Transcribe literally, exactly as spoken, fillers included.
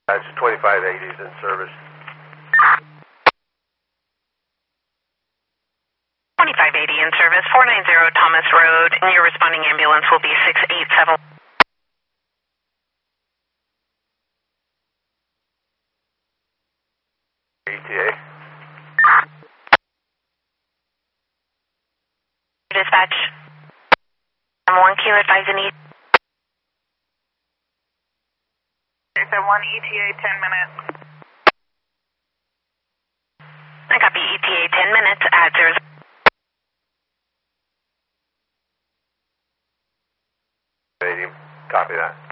That's twenty-five eighty is in service. twenty-five eighty in service, four ninety Thomas Road, and your responding ambulance will be six eight seven. E T A. Dispatch. I'm one Q advising E. It's a one E T A, ten minutes. I copy E T A, ten minutes at zero. Copy that.